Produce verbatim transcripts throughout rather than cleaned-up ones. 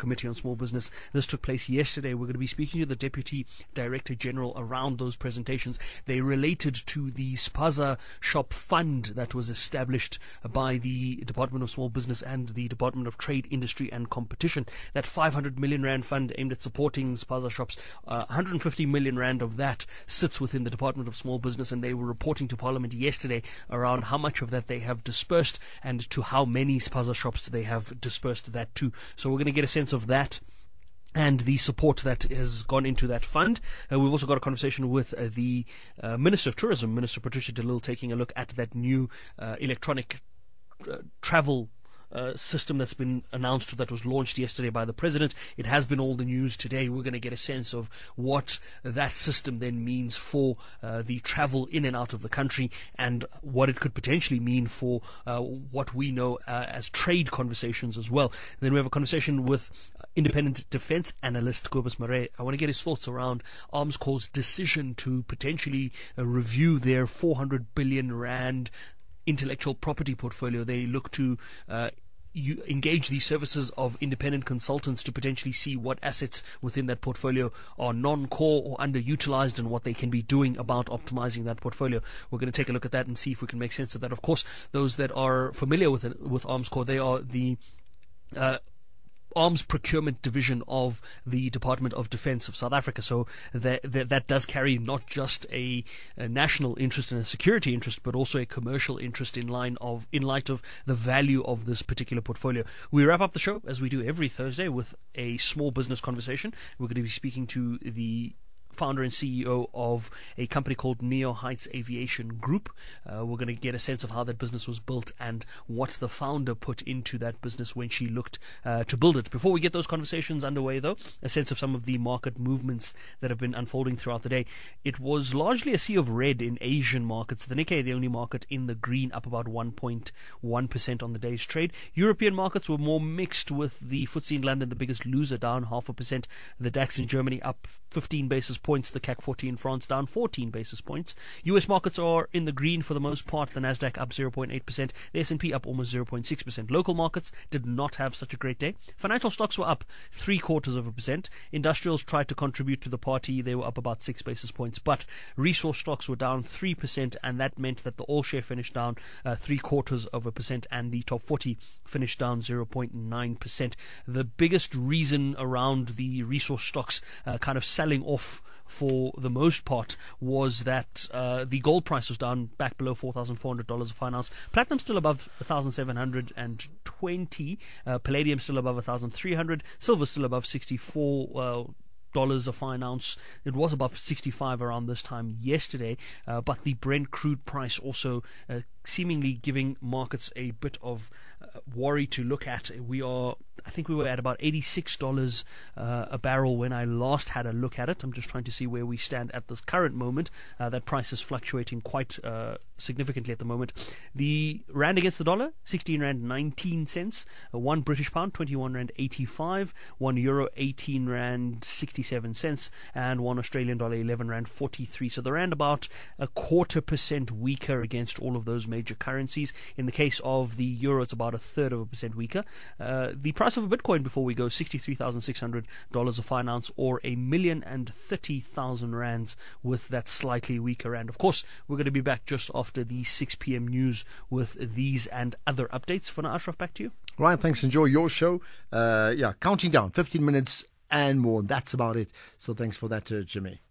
Committee on Small Business. This took place yesterday. We're going to be speaking to the Deputy Director General around those presentations. They related to the Spaza Shop Fund that was established by the Department of Small Business and the Department of Trade, Industry and Competition. That five hundred million rand fund aimed at supporting Spaza shops, uh, one hundred fifty million rand of that sits within the Department of Small Business, and they were reporting to Parliament yesterday around how much of that they have dispersed and to how many Spaza shops they have dispersed that to. So we're going to get a sense of that and the support that has gone into that fund. Uh, we've also got a conversation with uh, the uh, Minister of Tourism, Minister Patricia de Lille, taking a look at that new uh, electronic uh, travel Uh, system that's been announced, that was launched yesterday by the President. It has been all the news today. We're going to get a sense of what that system then means for uh, the travel in and out of the country, and what it could potentially mean for uh, what we know uh, as trade conversations as well. And then we have a conversation with independent defense analyst Kobus Murray. I want to get his thoughts around Armscor's decision to potentially uh, review their four hundred billion rand intellectual property portfolio. They look to uh, you engage the services of independent consultants to potentially see what assets within that portfolio are non-core or underutilized and what they can be doing about optimizing that portfolio. We're going to take a look at that and see if we can make sense of that. Of course, those that are familiar with it, with Armscor, they are the uh, arms procurement division of the Department of Defense of South Africa. So that, that, that does carry not just a, a national interest and a security interest, but also a commercial interest in line of in light of the value of this particular portfolio. We wrap up the show, as we do every Thursday, with a small business conversation. We're going to be speaking to the founder and C E O of a company called Neo Heights Aviation Group. Uh, we're going to get a sense of how that business was built and what the founder put into that business when she looked uh, to build it. Before we get those conversations underway, though, a sense of some of the market movements that have been unfolding throughout the day. It was largely a sea of red in Asian markets. The Nikkei, the only market in the green, up about one point one percent on the day's trade. European markets were more mixed, with the F T S E in London, the biggest loser, down half a percent. The DAX in Germany up fifteen basis points. The C A C forty in France down fourteen basis points. U S markets are in the green for the most part. The Nasdaq up zero point eight percent. The S and P up almost zero point six percent. Local markets did not have such a great day. Financial stocks were up three quarters of a percent. Industrials tried to contribute to the party. They were up about six basis points. But resource stocks were down three percent, and that meant that the all share finished down uh, three quarters of a percent, and the top forty finished down zero point nine percent. The biggest reason around the resource stocks uh, kind of selling off for the most part was that uh, the gold price was down back below four thousand four hundred dollars a fine ounce. Platinum still above one thousand seven hundred twenty. Uh, palladium still above one thousand three hundred. Silver still above sixty-four uh, dollars a fine ounce. It was above sixty-five around this time yesterday, uh, but the Brent crude price also uh, seemingly giving markets a bit of uh, worry to look at. We are, I think we were at about eighty-six dollars uh, a barrel when I last had a look at it. I'm just trying to see where we stand at this current moment. Uh, that price is fluctuating quite uh, significantly at the moment. The rand against the dollar, sixteen rand nineteen cents. Uh, one British pound, twenty-one rand eighty-five. One euro, eighteen rand sixty-seven cents. And one Australian dollar, eleven rand forty-three. So the rand about a quarter percent weaker against all of those major currencies. In the case of the euro, it's about a third of a percent weaker. Uh, the price of a Bitcoin before we go, sixty-three thousand six hundred dollars a fine ounce, or a million and thirty thousand rands with that slightly weaker rand. Of course, we're going to be back just after the six p.m. news with these and other updates. For now, Ashraf, back to you. Right, thanks. Enjoy your show. Uh, yeah, counting down, fifteen minutes and more. That's about it. So thanks for that, uh, Jimmy.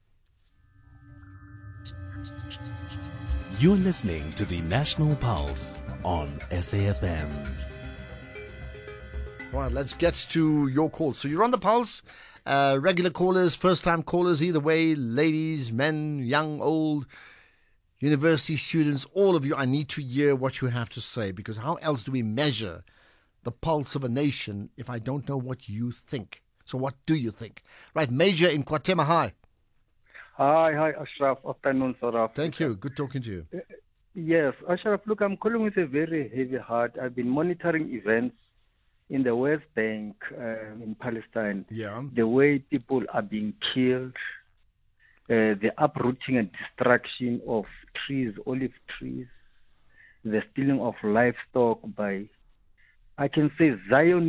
You're listening to the National Pulse on S A F M. Right, let's get to your calls. So you're on the Pulse. Uh, regular callers, first-time callers, either way, ladies, men, young, old, university students, all of you, I need to hear what you have to say, because how else do we measure the pulse of a nation if I don't know what you think? So what do you think? Right, Major in Kwatema, hi. Hi, hi, Ashraf. Afternoon, South Africa. Thank you. Good talking to you. Uh, yes, Ashraf, look, I'm calling with a very heavy heart. I've been monitoring events in the West Bank, uh, in Palestine. Yeah. The way people are being killed, uh, the uprooting and destruction of trees, olive trees, the stealing of livestock by, I can say, Zionists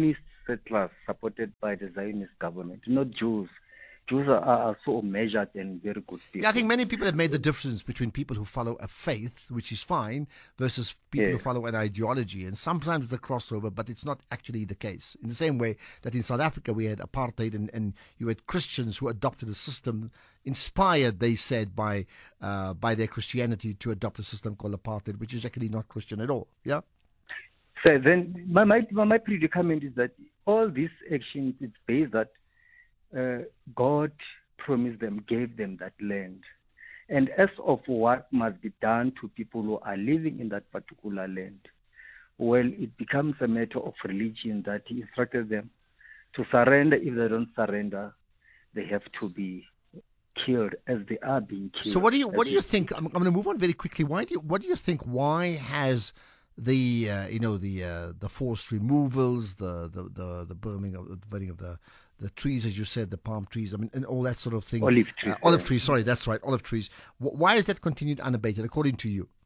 settlers supported by the Zionist government, not Jews. Jews are, are so measured and very good people. Yeah, I think many people have made the difference between people who follow a faith, which is fine, versus people Yeah. who follow an ideology. And sometimes it's a crossover, but it's not actually the case. In the same way that in South Africa we had apartheid and, and you had Christians who adopted a system inspired, they said, by uh, by their Christianity to adopt a system called apartheid, which is actually not Christian at all. Yeah? So then my, my, my predicament is that all these actions, it's based that uh, God promised them, gave them that land. And as of what must be done to people who are living in that particular land, well, it becomes a matter of religion that he instructed them to surrender. If they don't surrender, they have to be killed as they are being killed. So what do you what As do you we- think? I'm, I'm going to move on very quickly. Why do you, what do you think? Why has the uh, you know the uh, the forced removals, the the the, the burning of the burning of the the trees, as you said, the palm trees, I mean, and all that sort of thing. Olive trees, Uh, olive yeah. trees. Sorry, that's right. Olive trees. Wh- Why is that continued unabated, according to you?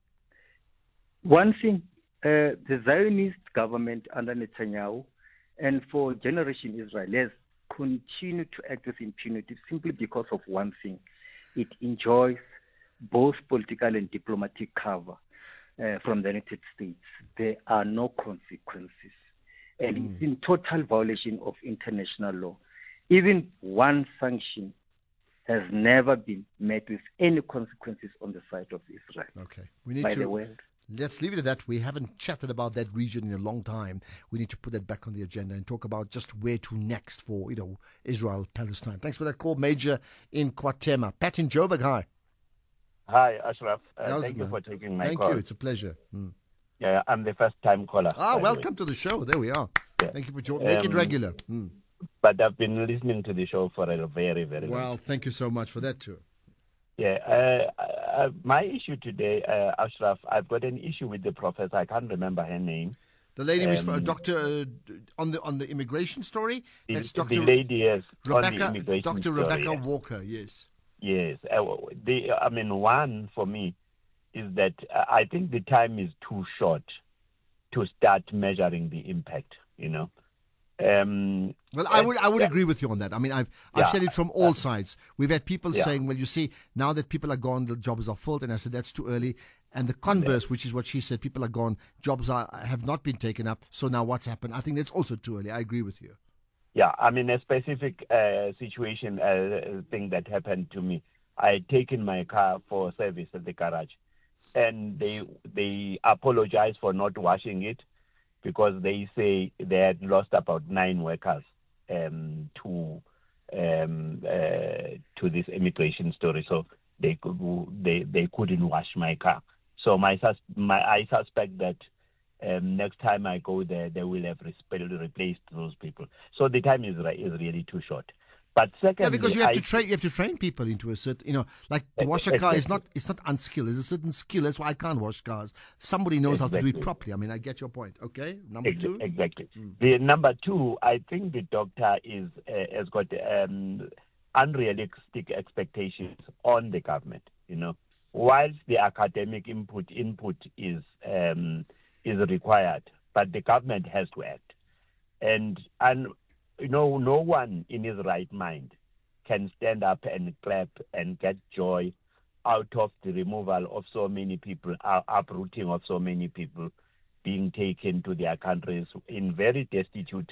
One thing, uh, the Zionist government under Netanyahu and for generation Israel has continued to act with impunity simply because of one thing. It enjoys both political and diplomatic cover uh, from the United States. There are no consequences. And it's in total violation of international law. Even one sanction has never been met with any consequences on the side of Israel Okay, we need by to. the world. Let's leave it at that. We haven't chatted about that region in a long time. We need to put that back on the agenda and talk about just where to next for, you know, Israel, Palestine. Thanks for that call, Major in Kwatema. Pat in Joburg, hi. Hi, Ashraf. Uh, How's thank it, you man? for taking my Thank call. you. It's a pleasure. Mm. Yeah, I'm the first time caller. Ah, by the welcome way. to the show. There we are. Yeah. Thank you for joining. Make it Um, regular. Mm. But I've been listening to the show for a very, very long Well, thank you so much for that too. Yeah, uh, uh, my issue today, uh, Ashraf, I've got an issue with the professor. I can't remember her name. The lady, um, Um, Doctor uh, on the on the immigration story. The, That's the Doctor lady, yes, on the Rebecca. immigration Doctor story, Rebecca yes. Walker. Yes. Yes, uh, the, I mean, one for me is that uh, I think the time is too short to start measuring the impact, you know. Um, Well, I would I would yeah. agree with you on that. I mean, I've I've Yeah. said it from all sides. We've had people Yeah. saying, "Well, you see, now that people are gone, the jobs are filled," and I said that's too early. And the converse, which is what she said, people are gone, jobs are have not been taken up. So now what's happened? I think that's also too early. I agree with you. Yeah, I mean, a specific uh, situation, uh, thing that happened to me. I had taken my car for service at the garage, and they they apologized for not washing it because they say they had lost about nine workers um, to um, uh, to this immigration story, so they could they they couldn't wash my car. So my, sus- my I suspect that um, next time I go there, they will have resp- replaced those people. So the time is re- is really too short. But secondly, Yeah, because you have I, to train. You have to train people into a certain, you know, like to wash a car is not. It's not unskilled. It's a certain skill. That's why I can't wash cars. Somebody knows how to do it Exactly. properly. I mean, I get your point. Okay, number Ex- two. Exactly. The number two, I think the doctor is uh, has got um, unrealistic expectations on the government. You know, whilst the academic input input is um, is required, but the government has to act, and and you know, no one in his right mind can stand up and clap and get joy out of the removal of so many people, uh, uprooting of so many people, being taken to their countries in very destitute,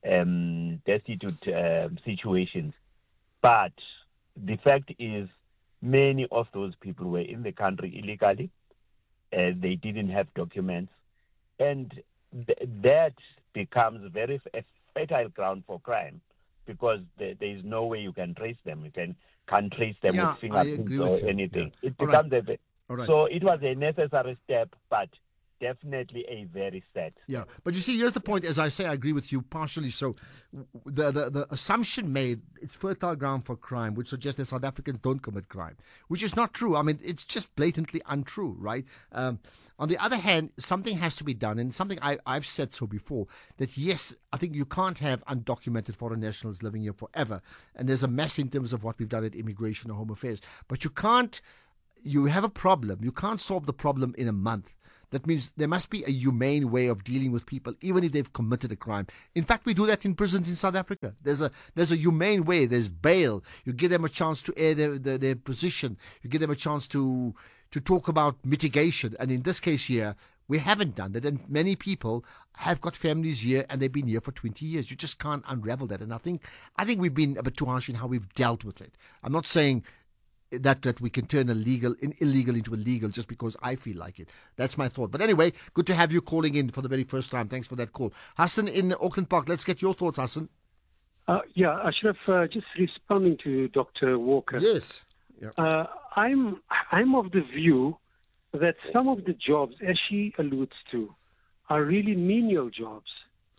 um, destitute uh, situations. But the fact is, many of those people were in the country illegally. Uh, they didn't have documents, and th- that becomes very f- a fertile ground for crime because th- there is no way you can trace them. You can can't trace them Yeah, with I fingerprints agree or with you. anything. Yeah. It All right. becomes a All right. so it was a necessary step, but definitely a very sad. Yeah, but you see, here's the point. As I say, I agree with you partially. So, w- the, the the assumption made it's fertile ground for crime, which suggests that South Africans don't commit crime, which is not true. I mean, it's just blatantly untrue, right? Um, on the other hand, something has to be done, and something I, I've said so before that yes, I think you can't have undocumented foreign nationals living here forever, and there's a mess in terms of what we've done at Immigration or Home Affairs, but you can't. You have a problem. You can't solve the problem in a month. That means there must be a humane way of dealing with people, even if they've committed a crime. In fact, we do that in prisons in South Africa. There's a there's a humane way. There's bail. You give them a chance to air their, their, their position. You give them a chance to to talk about mitigation. And in this case here, we haven't done that. And many people have got families here and they've been here for twenty years. You just can't unravel that. And I think I think we've been a bit too harsh in how we've dealt with it. I'm not saying that that we can turn a legal in, illegal into a legal just because I feel like it. That's my thought. But anyway, good to have you calling in for the very first time. Thanks for that call. Hassan in Auckland Park, let's get your thoughts, Hassan. Uh, yeah, Ashraf, uh, just responding to Doctor Walker. Yes. Yeah. Uh, I'm, I'm of the view that some of the jobs, as she alludes to, are really menial jobs.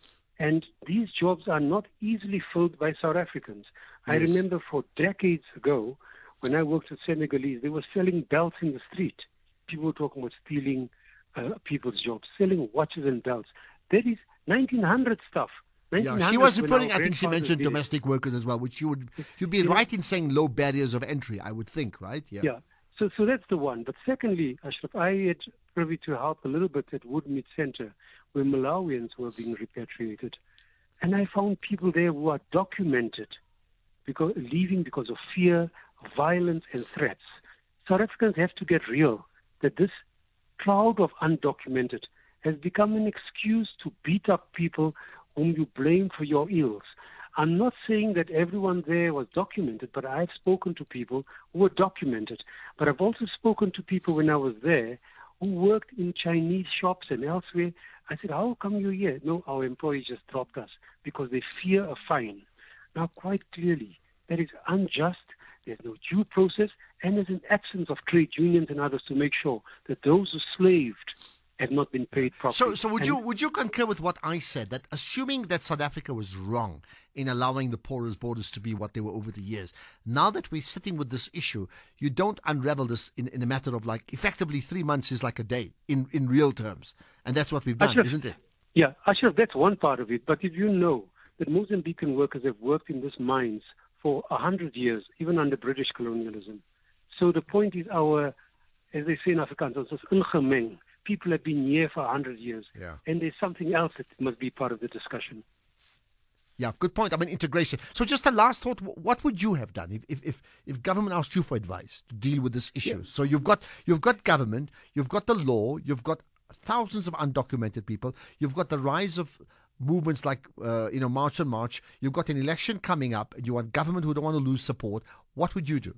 And these jobs are not easily filled by South Africans. Yes. I remember for decades ago, when I worked with Senegalese, they were selling belts in the street. People were talking about stealing uh, people's jobs, selling watches and belts. That is nineteen hundred stuff. Yeah, she was referring, I think she mentioned domestic workers as well, which you would, you'd be yeah. right in saying low barriers of entry, I would think, right? Yeah. Yeah. So, so that's the one. But secondly, Ashraf, I had privy to help a little bit at Woodmead Center, where Malawians were being repatriated. And I found people there who are documented, because leaving because of fear, violence and threats. South Africans have to get real that this crowd of undocumented has become an excuse to beat up people whom you blame for your ills. I'm not saying that everyone there was documented, but I've spoken to people who were documented. But I've also spoken to people when I was there who worked in Chinese shops and elsewhere. I said, how come you're here? No, our employees just dropped us because they fear a fine. Now, quite clearly, that is unjust. There's no due process, and there's an absence of trade unions and others to make sure that those who slaved have not been paid properly. So, so would and you would you concur with what I said, that assuming that South Africa was wrong in allowing the porous borders to be what they were over the years, now that we're sitting with this issue, you don't unravel this in, in a matter of like, effectively three months is like a day in, in real terms. And that's what we've done, Ashraf, isn't it? Yeah, Ashraf, that's one part of it. But if you know that Mozambican workers have worked in these mines for a hundred years, even under British colonialism. So the point is our, as they say in Afrikaans, it's ingemeng. People have been here for a hundred years. Yeah. And there's something else that must be part of the discussion. Yeah, good point. I mean, integration. So just a last thought, what would you have done if, if, if, if government asked you for advice to deal with this issue? Yeah. So you've got, you've got government, you've got the law, you've got thousands of undocumented people, you've got the rise of movements like, uh, you know, March and March. You've got an election coming up, and you want government who don't want to lose support. What would you do?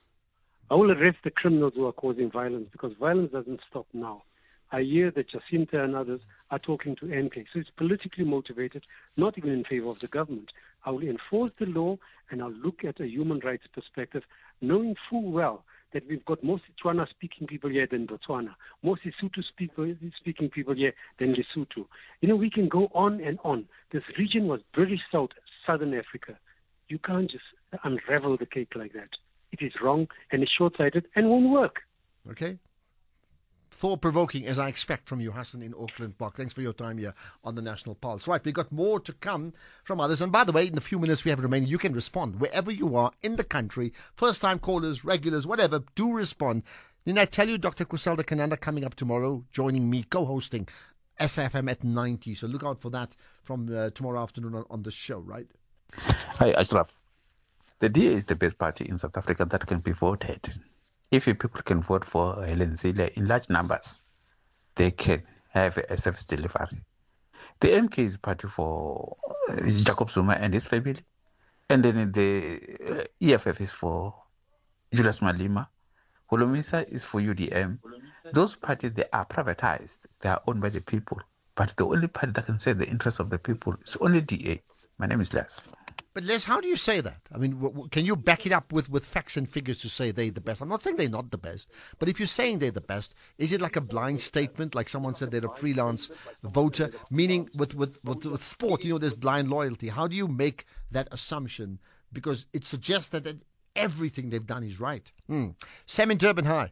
I will arrest the criminals who are causing violence, because violence doesn't stop now. I hear that Jacinta and others are talking to M K. So it's politically motivated, not even in favor of the government. I will enforce the law, and I'll look at a human rights perspective, knowing full well that we've got more Setswana-speaking people here than Botswana, more Sesotho-speaking people here than Lesotho. You know, we can go on and on. This region was British South, Southern Africa. You can't just unravel the cake like that. It is wrong, and it's short-sighted, and won't work. Okay. Thought-provoking, as I expect from you, Hassan in Auckland Park. Thanks for your time here on the National Pulse. Right, we've got more to come from others. And by the way, in the few minutes we have remaining, you can respond wherever you are in the country. First-time callers, regulars, whatever, do respond. Didn't I tell you Doctor Griselda Kananda coming up tomorrow, joining me, co-hosting S A F M at ninety. So look out for that from uh, tomorrow afternoon on, on the show, right? Hi, Ashraf. The D A is the best party in South Africa that can be voted. If people can vote for Helen Zille in large numbers, they can have a service delivery. The M K is party for uh, Jacob Zuma and his family. And then the uh, E F F is for Julius Malema. Holomisa is for U D M. Those parties, they are privatized. They are owned by the people. But the only party that can serve the interests of the people is only D A. My name is Les. But Les, how do you say that? I mean, w- w- can you back it up with, with facts and figures to say they're the best? I'm not saying they're not the best, but if you're saying they're the best, is it like a blind statement, like someone said they're a freelance voter, meaning with, with, with, with sport, you know, there's blind loyalty. How do you make that assumption? Because it suggests that everything they've done is right. Hmm. Sam in Durban, hi.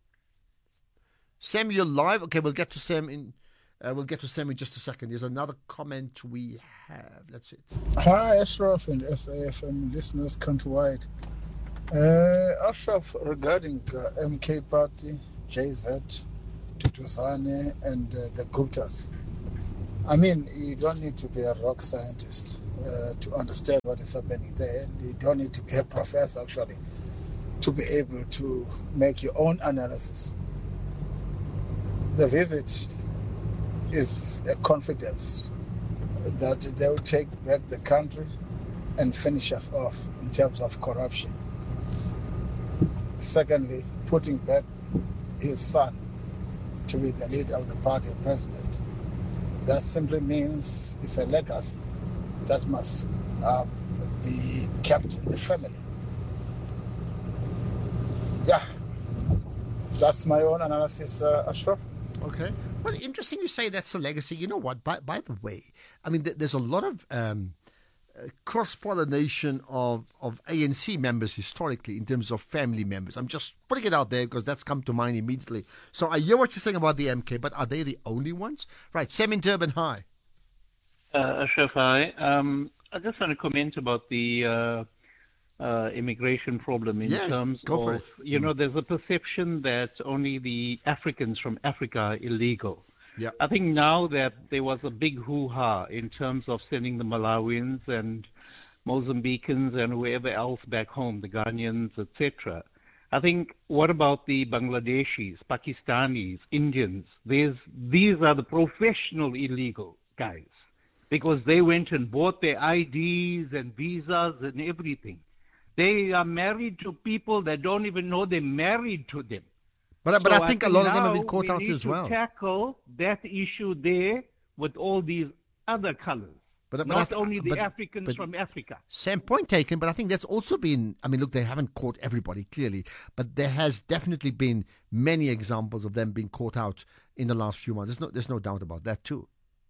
Sam, you're live. Okay, we'll get to Sam in... Uh, we'll get to Sam in just a second. There's another comment we have. That's it. Hi, Ashraf and S A F M listeners countrywide. Uh, Ashraf, regarding uh, M K Party, J Z, Duduzane and uh, the Guptas. I mean, you don't need to be a rock scientist uh, to understand what is happening there. You don't need to be a professor, actually, to be able to make your own analysis. The visit is a confidence that they will take back the country and finish us off in terms of corruption. Secondly, putting back his son to be the leader of the party president. That simply means it's a legacy that must uh, be kept in the family. Yeah, that's my own analysis, uh, Ashraf. Okay. Well, interesting you say that's a legacy. You know what? By by the way, I mean, th- there's a lot of um, uh, cross-pollination of, of A N C members historically in terms of family members. I'm just putting it out there because that's come to mind immediately. So I hear what you're saying about the M K, but are they the only ones? Right. Sam in Durban, hi. Uh, Ashraf, hi. Um, I just want to comment about the uh, uh, immigration problem in Yeah, terms go for of, it. you know, there's a perception that only the Africans from Africa are illegal. Yeah. I think now that there was a big hoo-ha in terms of sending the Malawians and Mozambicans and whoever else back home, the Ghanaians, et cetera. I think, what about the Bangladeshis, Pakistanis, Indians? There's, these are the professional illegal guys because they went and bought their I Ds and visas and everything. They are married to people that don't even know they're married to them. But, but So I think a lot of them have now been caught we out need as to well. tackle that issue there with all these other colors. But- but Not I- only the but- Africans but- from Africa. Sam, point taken, but I think that's also been, I mean, look, they haven't caught everybody, clearly, but there has definitely been many examples of them being caught out in the last few months. There's no, there's no doubt about that, too.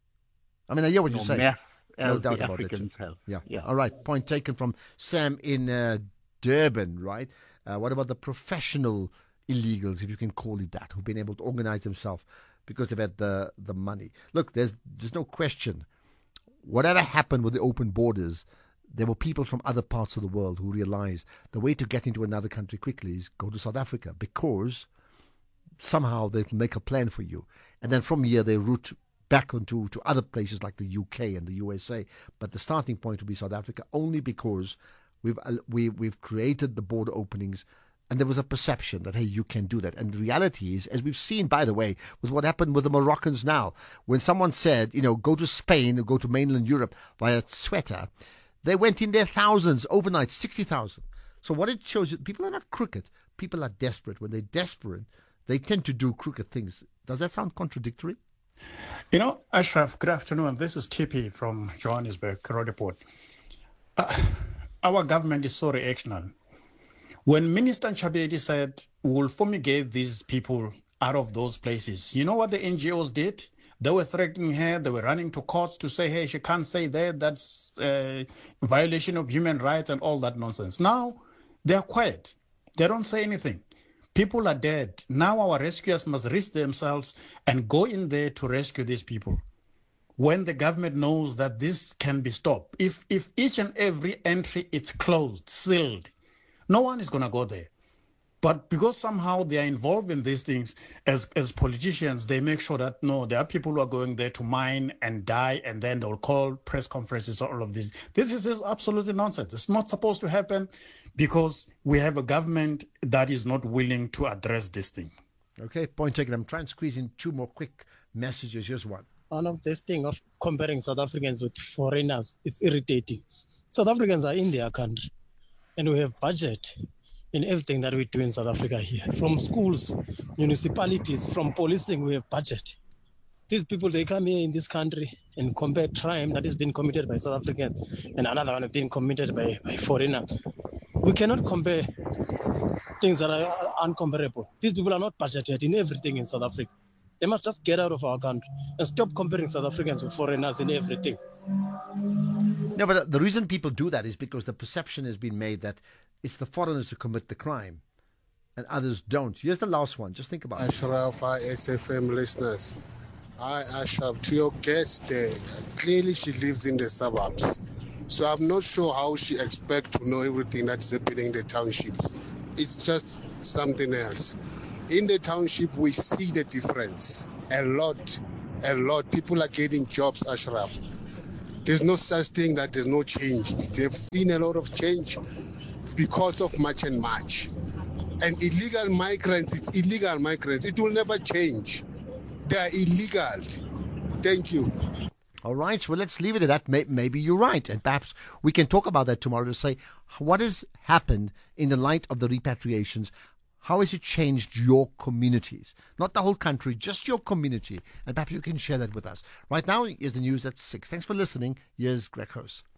I mean, I hear what No you're saying. mess No as doubt the about that, Africans too. have. Yeah. Yeah. All right. Point taken from Sam in uh, Durban, right? Uh, what about the professional illegals, if you can call it that, who've been able to organize themselves because they've had the, the money? Look, there's there's no question. Whatever happened with the open borders, there were people from other parts of the world who realized the way to get into another country quickly is go to South Africa, because somehow they can make a plan for you. And then from here, they route back onto to other places like the U K and the U S A. But the starting point will be South Africa, only because we've uh, we, we've created the border openings. And there was a perception that, hey, you can do that. And the reality is, as we've seen, by the way, with what happened with the Moroccans now, when someone said, you know, go to Spain or go to mainland Europe via Ceuta, they went in there thousands, overnight, sixty thousand. So what it shows you, people are not crooked. People are desperate. When they're desperate, they tend to do crooked things. Does that sound contradictory? You know, Ashraf, good afternoon. This is T P from Johannesburg, Rodeport. Uh, our government is so reactionary. When Minister Chabedi said, we'll fumigate these people out of those places, you know what the N G Os did? They were threatening her. They were running to courts to say, hey, she can't say that. That's a violation of human rights and all that nonsense. Now, they're quiet. They don't say anything. People are dead. Now our rescuers must risk themselves and go in there to rescue these people. When the government knows that this can be stopped, if if each and every entry is closed, sealed, no one is going to go there. But because somehow they are involved in these things, as, as politicians, they make sure that, no, there are people who are going there to mine and die, and then they'll call press conferences, all of this. This is just absolutely nonsense. It's not supposed to happen because we have a government that is not willing to address this thing. Okay, point taken. I'm trying to squeeze in two more quick messages. Here's one. One of this thing of comparing South Africans with foreigners, it's irritating. South Africans are in their country, and we have budget in everything that we do in South Africa here. From schools, municipalities, from policing, we have budget. These people, they come here in this country and compare crime that is being committed by South Africans and another one being committed by, by foreigners. We cannot compare things that are uncomparable. These people are not budgeted in everything in South Africa. They must just get out of our country and stop comparing South Africans with foreigners in everything. No, but the reason people do that is because the perception has been made that it's the foreigners who commit the crime and others don't. Here's the last one. Just think about it. Ashraf, S F M listeners. Hi, Ashraf. To your guest there, clearly she lives in the suburbs. So I'm not sure how she expects to know everything that's happening in the townships. It's just something else. In the township, we see the difference. A lot, a lot. People are getting jobs, Ashraf. There's no such thing that there's no change. They've seen a lot of change because of March and March. And illegal migrants, it's illegal migrants. It will never change. They are illegal. Thank you. All right, well, let's leave it at that. Maybe you're right. And perhaps we can talk about that tomorrow to say what has happened in the light of the repatriations. How has it changed your communities? Not the whole country, just your community. And perhaps you can share that with us. Right now is the news at six. Thanks for listening. Here's Greg Hose.